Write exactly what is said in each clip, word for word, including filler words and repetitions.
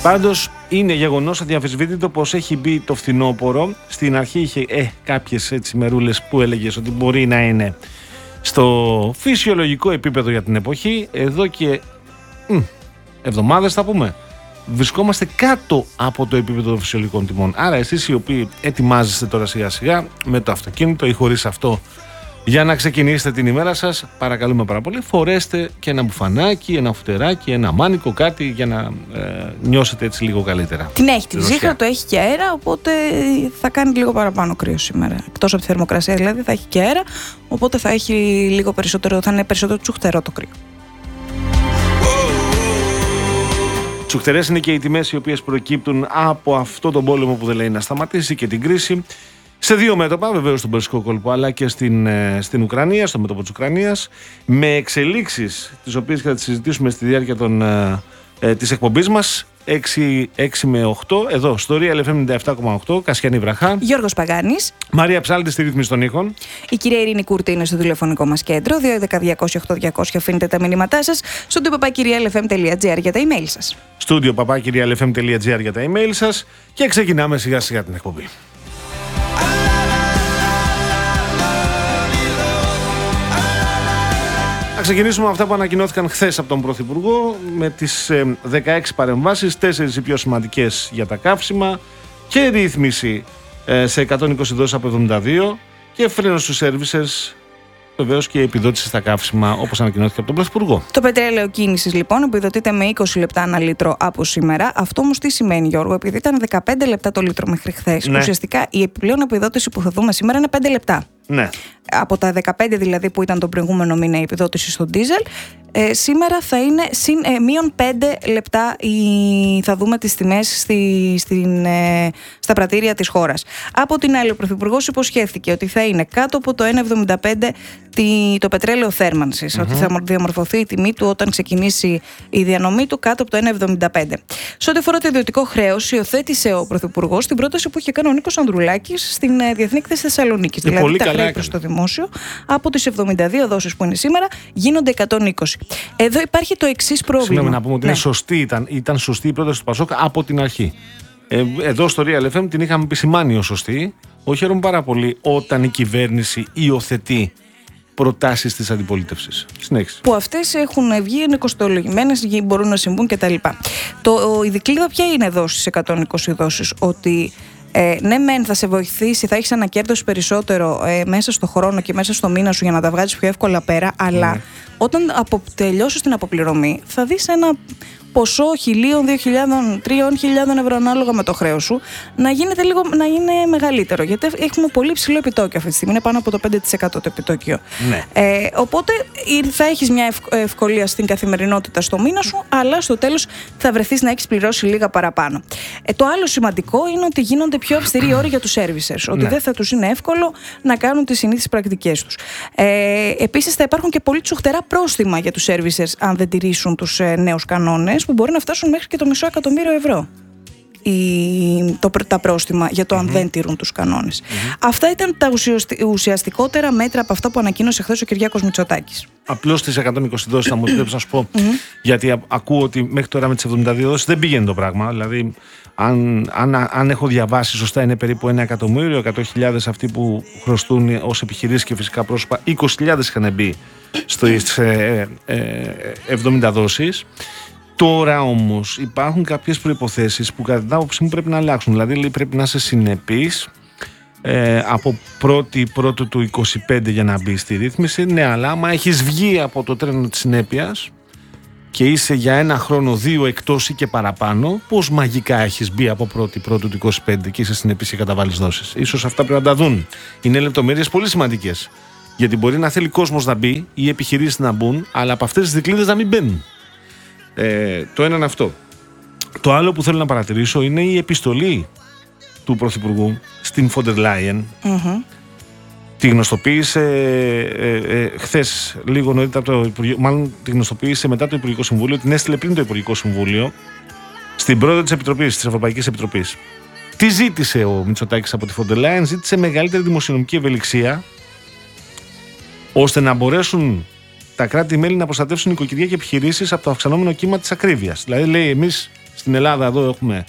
Πάντως είναι γεγονός αδιαμφισβήτητο πως έχει μπει το φθινόπωρο. Στην αρχή είχε ε, κάποιες έτσι μερούλες που έλεγες ότι μπορεί να είναι στο φυσιολογικό επίπεδο για την εποχή. Εδώ και μ, εβδομάδες θα πούμε βρισκόμαστε κάτω από το επίπεδο των φυσιολογικών τιμών. Άρα εσείς οι οποίοι ετοιμάζεστε τώρα σιγά σιγά με το αυτοκίνητο ή χωρίς αυτό για να ξεκινήσετε την ημέρα σας, παρακαλούμε πάρα πολύ, φορέστε και ένα μπουφανάκι, ένα φουτεράκι, ένα μάνικο, κάτι για να ε, νιώσετε έτσι λίγο καλύτερα. Την έχει τη ζύχα, το έχει και αέρα, οπότε θα κάνει λίγο παραπάνω κρύο σήμερα. Εκτός από τη θερμοκρασία δηλαδή θα έχει και αέρα, οπότε θα έχει λίγο περισσότερο, θα είναι περισσότερο τσουχτερό το κρύο. Τσουχτερές είναι και οι τιμές οι οποίες προκύπτουν από αυτό τον πόλεμο που δεν λέει να σταματήσει και την κρίση. Σε δύο μέτωπα, βεβαίως στον Περσικό κόλπο, αλλά και στην, στην Ουκρανία, στο μέτωπο της Ουκρανίας, με εξελίξεις τις οποίες θα τις συζητήσουμε στη διάρκεια των, ε, της εκπομπής μας, έξι με οκτώ, εδώ στο Real εφ εμ ενενήντα επτά κόμμα οκτώ, Κασιανή Βραχά. Γιώργος Παγάνης. Μαρία Ψάλτη στη ρύθμιση των ήχων. Η κυρία Ειρήνη Κούρτη είναι στο τηλεφωνικό μας κέντρο, δύο ένα μηδέν διακόσια οκτώ διακόσια, αφήνετε τα μηνύματά σας, στο studio παπάκυ ρι ελ εφ εμ τελεία τζι άρ για τα email σας. Studio παπάκυ ρι ελ εφ εμ τελεία τζι άρ για τα email σας και ξεκινάμε σιγά σιγά την εκπομπή. Θα ξεκινήσουμε με αυτά που ανακοινώθηκαν χθες από τον Πρωθυπουργό, με τις ε, δεκαέξι παρεμβάσεις, τέσσερις οι πιο σημαντικές για τα καύσιμα και ρύθμιση ε, σε εκατόν είκοσι δόσεις από εβδομήντα δύο και φρένο στους services, βεβαίως και επιδότηση στα καύσιμα, όπως ανακοινώθηκε από τον Πρωθυπουργό. Το πετρέλαιο κίνησης λοιπόν επιδοτείται με είκοσι λεπτά ανά λίτρο από σήμερα. Αυτό όμως τι σημαίνει, Γιώργο? Επειδή ήταν δεκαπέντε λεπτά το λίτρο μέχρι χθες, ναι, ουσιαστικά η επιπλέον επιδότηση που θα δούμε σήμερα είναι πέντε λεπτά. Ναι. Από τα δεκαπέντε δηλαδή που ήταν τον προηγούμενο μήνα η επιδότηση στο ντίζελ, ε, σήμερα θα είναι συν, ε, μείον πέντε λεπτά η, θα δούμε τις τιμές στη, στην, ε, στα πρατήρια της χώρας. Από την άλλη, ο Πρωθυπουργός υποσχέθηκε ότι θα είναι κάτω από το ένα εβδομήντα πέντε τη, το πετρέλαιο θέρμανσης, mm-hmm. ότι θα διαμορφωθεί η τιμή του όταν ξεκινήσει η διανομή του κάτω από το ένα εβδομήντα πέντε. Σε ό,τι αφορά το ιδιωτικό χρέος, υιοθέτησε ο Πρωθυπουργός την πρόταση που είχε κάνει ο Νίκος Ανδρουλάκης στην ε, Διεθνή Έκθεση Θεσσαλονίκης. Δηλαδή πολύ τα χρέη προς το δημόσιο από τις εβδομήντα δύο δόσεις που είναι σήμερα γίνονται εκατόν είκοσι. Εδώ υπάρχει το εξής πρόβλημα. Συγγνώμη να πούμε ότι ναι. είναι σωστή, ήταν, ήταν σωστή η πρόταση του Πασόκ από την αρχή. Ε, εδώ στο Real εφ εμ την είχαμε επισημάνει ως σωστή. Όχι, χαίρομαι πάρα πολύ όταν η κυβέρνηση υιοθετεί προτάσεις της αντιπολίτευσης. Συνέχισε. Που αυτές έχουν βγει, είναι κοστολογημένες, μπορούν να συμβούν κτλ. Το, η δικλείδα ποια είναι εδώ στις εκατόν είκοσι δόσεις? Ότι Ε, ναι, μεν θα σε βοηθήσει, θα έχεις ανακέρδωση περισσότερο ε, μέσα στο χρόνο και μέσα στο μήνα σου για να τα βγάζεις πιο εύκολα πέρα, αλλά mm. όταν απο, τελειώσεις την αποπληρωμή θα δεις ένα ποσό χιλίων, δύο χιλιάδων, τριών χιλιάδων ευρώ ανάλογα με το χρέος σου να γίνεται λίγο, να είναι μεγαλύτερο. Γιατί έχουμε πολύ ψηλό επιτόκιο αυτή τη στιγμή, είναι πάνω από το πέντε τοις εκατό το επιτόκιο. Ναι. Ε, οπότε θα έχεις μια ευκολία στην καθημερινότητα στο μήνα σου, αλλά στο τέλος θα βρεθείς να έχεις πληρώσει λίγα παραπάνω. Ε, το άλλο σημαντικό είναι ότι γίνονται πιο αυστηροί όροι για τους servicers, ότι ναι. δεν θα τους είναι εύκολο να κάνουν τις συνήθεις πρακτικές τους. Ε, επίσης θα υπάρχουν και πολύ τσουχτερά πρόστιμα για τους servicers αν δεν τηρήσουν τους ε, νέους κανόνες, που μπορεί να φτάσουν μέχρι και το μισό εκατομμύριο ευρώ η, το, τα πρόστιμα για το mm-hmm. αν δεν τηρούν τους κανόνες. Mm-hmm. Αυτά ήταν τα ουσιαστικότερα μέτρα από αυτά που ανακοίνωσε χθες ο Κυριάκος Μητσοτάκης. Απλώς τις εκατόν είκοσι δόσεις θα μου επιτρέψω να σου πω, mm-hmm. γιατί ακούω ότι μέχρι τώρα με τις εβδομήντα δύο δόσεις δεν πήγαινε το πράγμα. Δηλαδή, αν, αν, αν έχω διαβάσει σωστά, είναι περίπου ένα εκατομμύριο, εκατό χιλιάδες αυτοί που χρωστούν ως επιχειρήσεις και φυσικά πρόσωπα, είκοσι χιλιάδες είχαν μπει στις ε, ε, ε, εβδομήντα δόσεις. Τώρα όμως υπάρχουν κάποιες προϋποθέσεις που κατά την άποψή μου πρέπει να αλλάξουν. Δηλαδή πρέπει να είσαι συνεπής ε, από πρώτη πρώτου του είκοσι πέντε για να μπει στη ρύθμιση. Ναι, αλλά άμα έχεις βγει από το τρένο της συνέπειας και είσαι για ένα χρόνο δύο εκτός ή και παραπάνω, πώς μαγικά έχεις μπει από πρώτη πρώτου του είκοσι πέντε και είσαι συνεπής και καταβάλεις δόσεις? Ίσως αυτά πρέπει να τα δουν. Είναι λεπτομέρειες πολύ σημαντικές. Γιατί μπορεί να θέλει κόσμος να μπει ή επιχειρήσεις να μπουν, αλλά από αυτές τις δικλείδες να μην μπαίνουν. Ε, το ένα είναι αυτό. Το άλλο που θέλω να παρατηρήσω είναι η επιστολή του Πρωθυπουργού στην Φόντερ Λάιεν. Mm-hmm. Τη γνωστοποίησε ε, ε, χθες, λίγο νωρίτερα από το Υπουργείο, μάλλον τη γνωστοποίησε μετά το Υπουργικό Συμβούλιο, την έστειλε πριν το Υπουργικό Συμβούλιο στην πρόεδρο της Επιτροπής, της Ευρωπαϊκής Επιτροπής. Τι ζήτησε ο Μητσοτάκης από τη Φόντερ Λάιεν? Ζήτησε μεγαλύτερη δημοσιονομική ευελιξία, ώστε να μπορέσουν τα κράτη-μέλη να προστατεύσουν νοικοκυριά και επιχειρήσεις από το αυξανόμενο κύμα της ακρίβειας. Δηλαδή, λέει, εμείς Στην Ελλάδα εδώ έχουμε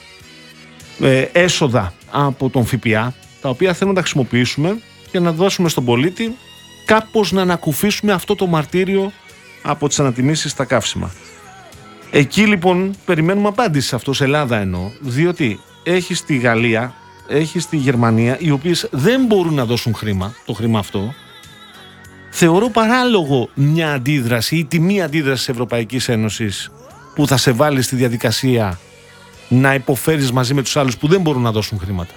ε, έσοδα από τον ΦΠΑ, τα οποία θέλουμε να τα χρησιμοποιήσουμε για να δώσουμε στον πολίτη κάπως να ανακουφίσουμε αυτό το μαρτύριο από τις ανατιμήσεις στα καύσιμα. Εκεί λοιπόν περιμένουμε απάντηση σε αυτό, σε Ελλάδα εννοώ, διότι έχει στη Γαλλία, έχει στη Γερμανία, οι οποίες δεν μπορούν να δώσουν χρήμα, το χρήμα αυτό. Θεωρώ παράλογο μια αντίδραση ή τη μία αντίδραση της Ευρωπαϊκής Ένωσης που θα σε βάλει στη διαδικασία να υποφέρεις μαζί με τους άλλους που δεν μπορούν να δώσουν χρήματα.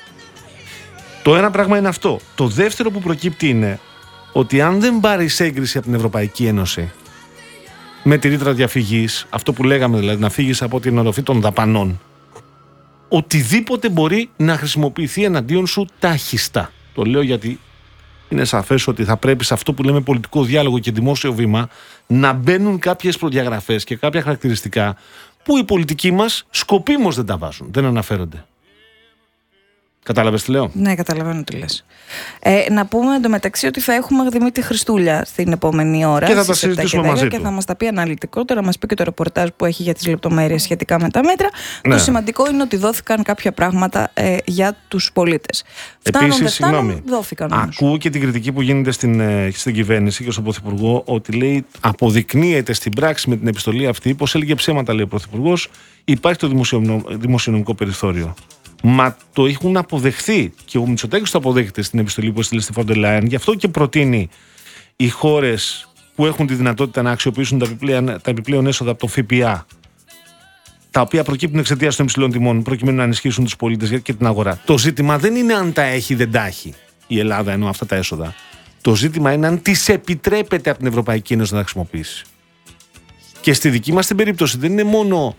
Το ένα πράγμα είναι αυτό. Το δεύτερο που προκύπτει είναι ότι αν δεν πάρεις έγκριση από την Ευρωπαϊκή Ένωση με τη ρήτρα διαφυγής, αυτό που λέγαμε δηλαδή να φύγεις από την οροφή των δαπανών, οτιδήποτε μπορεί να χρησιμοποιηθεί εναντίον σου τάχιστα. Το λέω γιατί είναι σαφές ότι θα πρέπει σε αυτό που λέμε πολιτικό διάλογο και δημόσιο βήμα να μπαίνουν κάποιες προδιαγραφές και κάποια χαρακτηριστικά που οι πολιτικοί μας σκοπίμως δεν τα βάζουν, δεν αναφέρονται. Κατάλαβες τι λέω? Ναι, καταλαβαίνω τι λες. Ε, να πούμε εντωμεταξύ ότι θα έχουμε Δημήτρη Χριστούλια στην επόμενη ώρα. Και θα τα συζητήσουμε μαζί και του. θα μας τα πει αναλυτικότερα, μας πει και το ρεπορτάζ που έχει για τις λεπτομέρειες σχετικά με τα μέτρα. Ναι. Το σημαντικό είναι ότι δόθηκαν κάποια πράγματα ε, για τους πολίτες. Φτάνουν, δεν φτάνουν, δόθηκαν όμως. Ακούω και την κριτική που γίνεται στην, στην κυβέρνηση και στον Πρωθυπουργό, ότι λέει αποδεικνύεται στην πράξη με την επιστολή αυτή, πως έλεγε ψέματα, λέει ο Πρωθυπουργός, υπάρχει το δημοσιονομικό περιθώριο. Μα το έχουν αποδεχθεί και ο Μητσοτάκης το αποδέχεται στην επιστολή που έστειλε στη Φόντερ Λάιεν. Γι' αυτό και προτείνει οι χώρες που έχουν τη δυνατότητα να αξιοποιήσουν τα επιπλέον, τα επιπλέον έσοδα από το ΦΠΑ, τα οποία προκύπτουν εξαιτίας των υψηλών τιμών, προκειμένου να ενισχύσουν τους πολίτες και την αγορά. Το ζήτημα δεν είναι αν τα έχει ή δεν τα έχει η Ελλάδα, ενώ αυτά τα έσοδα. Το ζήτημα είναι αν τις επιτρέπεται από την Ευρωπαϊκή Ένωση να τα χρησιμοποιήσει. Και στη δική μας την περίπτωση δεν είναι μόνο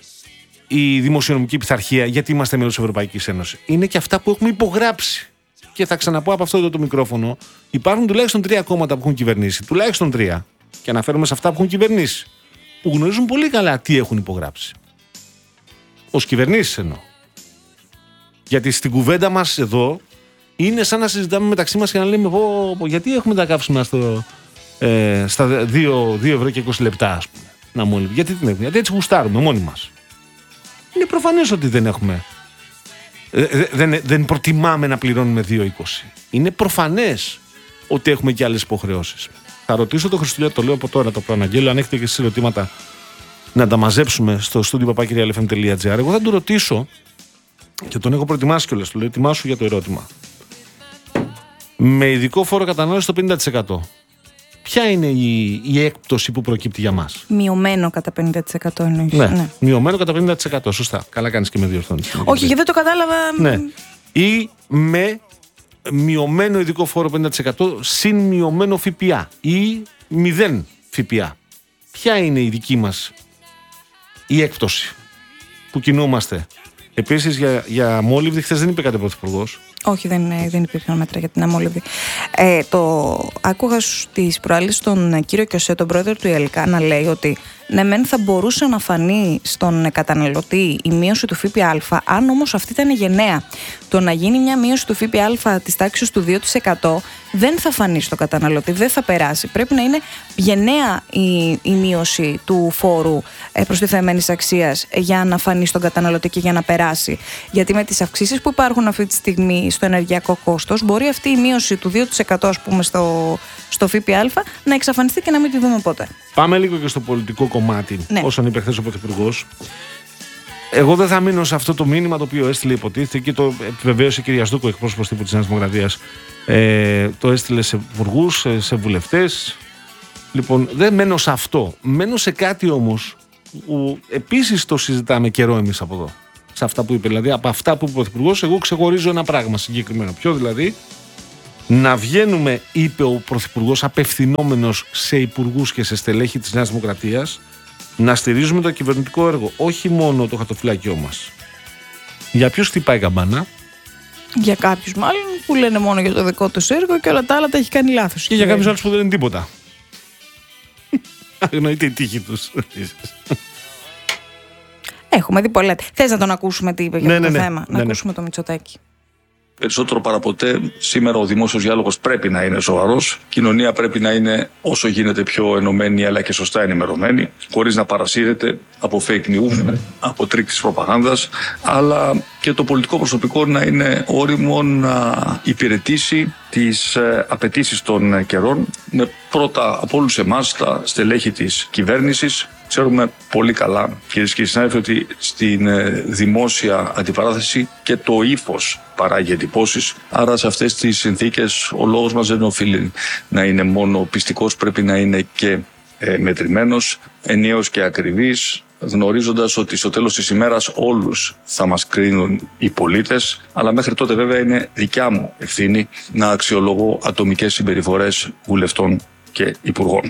η δημοσιονομική πειθαρχία, γιατί είμαστε μέλος της Ευρωπαϊκής Ένωσης. Είναι και αυτά που έχουμε υπογράψει. Και θα ξαναπώ από αυτό εδώ το μικρόφωνο, υπάρχουν τουλάχιστον τρία κόμματα που έχουν κυβερνήσει. Τουλάχιστον τρία. Και αναφέρομαι σε αυτά που έχουν κυβερνήσει. Που γνωρίζουν πολύ καλά τι έχουν υπογράψει. Ως κυβερνήσεις εννοώ. Γιατί στην κουβέντα μας εδώ είναι σαν να συζητάμε μεταξύ μας και να λέμε πω, πω, γιατί έχουμε τα καύσιμα στο, ε, στα δύο ευρώ και είκοσι λεπτά, ας πούμε. Να μου έλεγε. Γιατί την έχουμε, γιατί έτσι γουστάρουμε μόνοι μας. Είναι προφανές ότι δεν έχουμε. Δεν, δεν προτιμάμε να πληρώνουμε δύο είκοσι. Είναι προφανές ότι έχουμε και άλλες υποχρεώσεις. Θα ρωτήσω τον Χριστουλιά, το λέω από τώρα, το προαναγγέλω. Αν έχετε και εσείς ερωτήματα, να τα μαζέψουμε στο studio παπάκυρια ελ εφ εμ τελεία τζι άρ. Εγώ θα του ρωτήσω και τον έχω προετοιμάσει κιόλας. Του λέω: ετοιμάσου για το ερώτημα. Με ειδικό φόρο κατανάλωση στο πενήντα τοις εκατό. Ποια είναι η, η έκπτωση που προκύπτει για μας? Μειωμένο κατά πενήντα τοις εκατό εννοείς. Ναι, ναι. Μειωμένο κατά πενήντα τοις εκατό. Σωστά. Καλά κάνεις και με διορθώνεις. Όχι, γιατί δεν το κατάλαβα. Ναι. Ή με μειωμένο ειδικό φόρο πενήντα τοις εκατό συν μειωμένο ΦΠΑ ή μηδέν ΦΠΑ. Ποια είναι η δική μας η έκπτωση που κινούμαστε? Επίσης για, για αμόλυβδη, χθες δεν είπε κάτι ο Πρωθυπουργός. Όχι, δεν, δεν υπήρχαν μέτρα για την αμόλυβδη. Ε, το άκουγα στις προάλλες τον κύριο Κιωσέ, τον πρόεδρο του ΙΕΛΚΑ, να λέει ότι ναι, μεν θα μπορούσε να φανεί στον καταναλωτή η μείωση του ΦΠΑ, αν όμως αυτή ήταν γενναία. Το να γίνει μια μείωση του ΦΠΑ της τάξης του δύο τοις εκατό δεν θα φανεί στον καταναλωτή, δεν θα περάσει. Πρέπει να είναι γενναία η, η μείωση του φόρου ε, προστιθέμενης αξίας για να φανεί στον καταναλωτή και για να περάσει. Γιατί με τις αυξήσεις που υπάρχουν αυτή τη στιγμή στο ενεργειακό κόστος, μπορεί αυτή η μείωση του δύο τοις εκατό, ας πούμε, στο, στο ΦΠΑ να εξαφανιστεί και να μην τη δούμε ποτέ. Πάμε λίγο και στο πολιτικό κομμάτι, ναι. Όσον είπε χθες ο Πρωθυπουργός. Εγώ δεν θα μείνω σε αυτό το μήνυμα το οποίο έστειλε, υποτίθεται, και το επιβεβαίωσε η κυρία Σδούκο, εκπρόσωπος τύπου της Νέας Δημοκρατίας. Ε, το έστειλε σε υπουργούς, σε, σε βουλευτές. Λοιπόν, δεν μένω σε αυτό. Μένω σε κάτι όμως που επίσης το συζητάμε καιρό εμείς από εδώ. Σε αυτά που είπε. Δηλαδή, από αυτά που είπε ο Πρωθυπουργός, εγώ ξεχωρίζω ένα πράγμα συγκεκριμένο. Ποιο δηλαδή? Να βγαίνουμε, είπε ο Πρωθυπουργός, απευθυνόμενος σε υπουργούς και σε στελέχη της Νέας Δημοκρατίας, να στηρίζουμε το κυβερνητικό έργο. Όχι μόνο το χαρτοφυλάκιό μας. Για ποιους χτυπάει η καμπάνα? Για κάποιους μάλλον που λένε μόνο για το δικό τους έργο και όλα τα άλλα τα έχει κάνει λάθος. Και για κάποιους άλλους που δεν είναι τίποτα. Αγνοείται η τύχη τους. Έχουμε δει πολλά. Θες να τον ακούσουμε τι είπε για ναι, αυτό ναι, το ναι, θέμα? ναι, Να ναι. ακούσουμε το Μητσοτάκη. Περισσότερο παραποτέ, σήμερα ο δημόσιος διάλογος πρέπει να είναι σοβαρός. Η κοινωνία πρέπει να είναι όσο γίνεται πιο ενωμένη αλλά και σωστά ενημερωμένη, χωρίς να παρασύρεται από fake news, από τρίξεις προπαγάνδας, αλλά και το πολιτικό προσωπικό να είναι όριμο να υπηρετήσει τις απαιτήσεις των καιρών, με πρώτα από όλους εμάς τα στελέχη της κυβέρνησης. Ξέρουμε πολύ καλά, κυρίες και συνάδελφοι, ότι στην δημόσια αντιπαράθεση και το ύφος παράγει εντυπώσεις. Άρα σε αυτές τις συνθήκες ο λόγος μας δεν οφείλει να είναι μόνο πιστικός, πρέπει να είναι και ε, μετρημένος, ενιαίος και ακριβής, γνωρίζοντας ότι στο τέλος της ημέρας όλους θα μας κρίνουν οι πολίτες, αλλά μέχρι τότε βέβαια είναι δικιά μου ευθύνη να αξιολογώ ατομικές συμπεριφορές βουλευτών και υπουργών.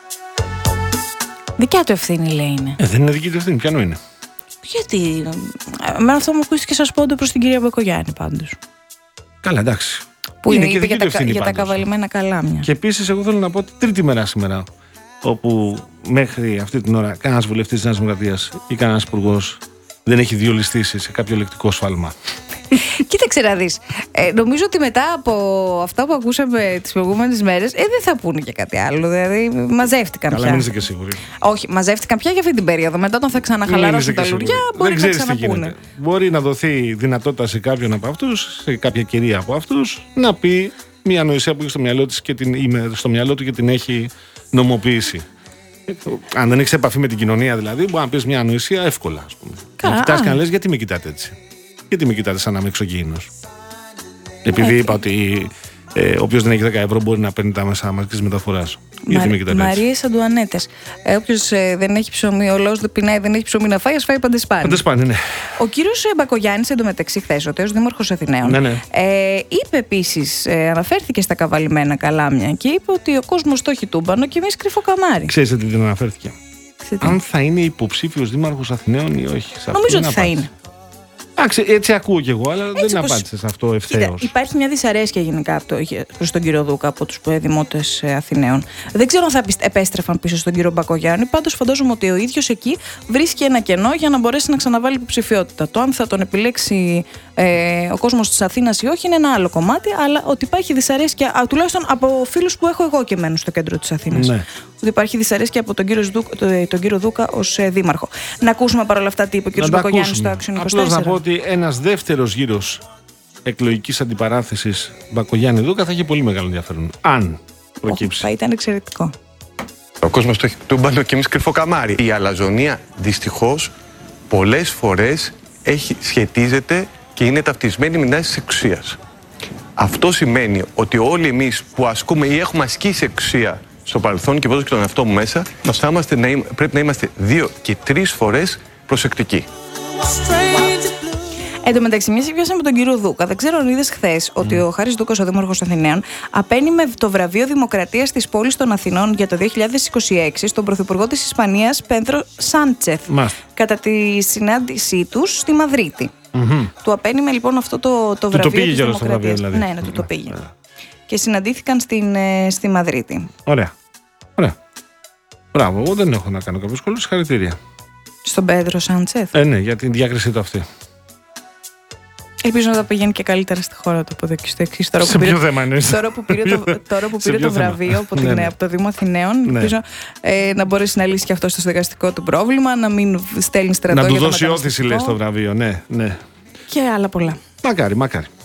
Δικιά του ευθύνη, λέει, είναι. Ε, δεν είναι δική του ευθύνη, ποιανού είναι. Γιατί. Εμένα αυτό μου ακούστηκε σας πόντο προς την κυρία Μπακογιάννη πάντως. Καλά, εντάξει. Που είναι είπε για, τα, ευθύνη, για τα καβαλημένα καλάμια. Και επίσης, εγώ θέλω να πω ότι τρίτη μέρα σήμερα, όπου μέχρι αυτή την ώρα κανένας βουλευτής της Νέας Δημοκρατίας ή κανένας υπουργός δεν έχει διολιστήσει σε κάποιο λεκτικό σφάλμα. Κοίταξε να δεις. Ε, νομίζω ότι μετά από αυτά που ακούσαμε τις προηγούμενες μέρες, ε, δεν θα πούνε και κάτι άλλο. Δηλαδή, μαζεύτηκαν Καλά, πια. μην είστε και σίγουροι. Όχι, μαζεύτηκαν πια για αυτή την περίοδο. Μετά, όταν θα ξαναχαλαρώσουν τα λουριά, μπορεί να ξαναπούνε. Μπορεί να δοθεί δυνατότητα σε κάποιον από αυτούς, σε κάποια κυρία από αυτούς, να πει μια ανοησία που έχει στο μυαλό της και την, στο μυαλό του και την έχει νομοποιήσει. Αν δεν έχει επαφή με την κοινωνία, δηλαδή, μπορεί να πει μια ανοησία εύκολα. Ας πούμε. Να κοιτάς και να λες, γιατί με κοιτάτε έτσι. Γιατί με κοιτάτε σαν να είμαι εξωγήινος. Επειδή είπα ότι ε, όποιος δεν έχει δέκα ευρώ μπορεί να παίρνει τα μέσα μαζικής μεταφοράς. Γιατί με κοιτάτε έτσι. Μαρίες Αντουανέτες. Ε, όποιος ε, δεν έχει ψωμί, ο λαός δεν πεινάει, δεν έχει ψωμί να φάει, ας φάει παντεσπάνι. Παντεσπάνι, ναι. Ο κύριος Μπακογιάννης, εντωμεταξύ, χθες, ο τέος δήμαρχος Αθηναίων, ναι, ναι. Ε, είπε επίσης, ε, αναφέρθηκε στα καβαλημένα καλάμια και είπε ότι ο κόσμος το έχει τούμπανο και εμείς κρυφό καμάρι. Ξέρετε τι δεν αναφέρθηκε. Ξέρετε. Αν θα είναι υποψήφιος δήμαρχος Αθηναίων ή όχι. Νομίζω ότι θα είναι. Εντάξει, έτσι ακούω κι εγώ, αλλά έτσι δεν πως... απάντησε σε αυτό ευθέως. Υπάρχει μια δυσαρέσκεια γενικά προς τον κύριο Δούκα από τους δημότες Αθηναίων. Δεν ξέρω αν θα επέστρεφαν πίσω στον κύριο Μπακογιάννη. Πάντως φαντάζομαι ότι ο ίδιος εκεί βρίσκει ένα κενό για να μπορέσει να ξαναβάλει υποψηφιότητα. Το αν θα τον επιλέξει ε, ο κόσμος της Αθήνας ή όχι είναι ένα άλλο κομμάτι, αλλά ότι υπάρχει δυσαρέσκεια, α, τουλάχιστον από φίλους που έχω εγώ και μένουν στο κέντρο της Αθήνας. Ναι. Ότι υπάρχει δυσαρέσκεια από τον κύριο, Δούκα, τον, τον κύριο Δούκα ως ε, δήμαρχο. Να ακούσουμε παρόλα αυτά τι είπε ο κύριος Μπακογιάννης στο Action είκοσι τέσσερα. Απλώς να πω ότι ένας δεύτερος γύρος εκλογικής αντιπαράθεσης Μπακογιάννη-Δούκα θα έχει πολύ μεγάλο ενδιαφέρον. Αν προκύψει. Θα ήταν εξαιρετικό. Ο κόσμος το έχει τούμπανο και εμείς κρυφό καμάρι. Η αλαζονία δυστυχώς πολλές φορές έχει, σχετίζεται και είναι ταυτισμένη με τάσεις εξουσίας. Αυτό σημαίνει ότι όλοι εμείς που ασκούμε ή έχουμε ασκήσει εξουσία στο παρελθόν, και βάζω και τον εαυτό μου μέσα, θα είμαστε, να, πρέπει να είμαστε δύο και τρεις φορές προσεκτικοί. Εν τω μεταξύ, μια πιάσαμε τον κύριο Δούκα. Δεν ξέρω αν είδες χθες ότι mm. ο Χάρης Δούκας, ο δήμαρχος Αθηναίων, απαίνει με το βραβείο Δημοκρατίας της πόλης των Αθηνών για το δύο χιλιάδες είκοσι έξι στον πρωθυπουργό της Ισπανίας, Πέντρο Σάντσεθ, mm. κατά τη συνάντησή τους στη Μαδρίτη. Mm-hmm. Του απένιμε λοιπόν αυτό το, το βραβείο της Δημοκρατίας. Βραβείο, δηλαδή. Ναι, ναι, του το πήγε. Yeah. Και συναντήθηκαν στην, στη Μαδρίτη. Ωραία. Ωραία. Μπράβο, εγώ δεν έχω να κάνω κάποιο σχόλιο. Συγχαρητήρια. Στον Πέντρο Σάντσεθ. Ε, ναι, για την διάκρισή του αυτή. Ελπίζω να τα πηγαίνει και καλύτερα στη χώρα του από εδώ και στο εξής. Τώρα σε ποιο θέμα είναι. Τώρα που πήρε το, τώρα που πήρε το βραβείο από, την, ναι, ναι. από το Δήμο Αθηναίων, ναι. ελπίζω ε, να μπορέσει να λύσει και αυτό στο στεγαστικό του πρόβλημα, να μην στέλνει στρατό. Να του δώσει όθηση, λες, το βραβείο, ναι, ναι. Και άλλα πολλά. Μακάρι, μακάρι.